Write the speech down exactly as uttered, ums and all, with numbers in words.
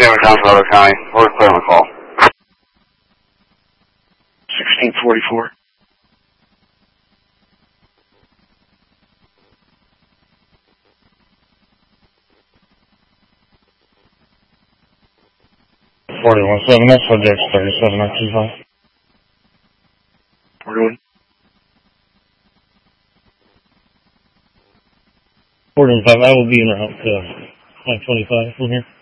Cameron Town, Colorado County. We're clear on the call. sixteen forty-four. forty-one seven, that's subject thirty-seven nine two five. forty-one. forty-one five, I will be in route to five twenty-five from here.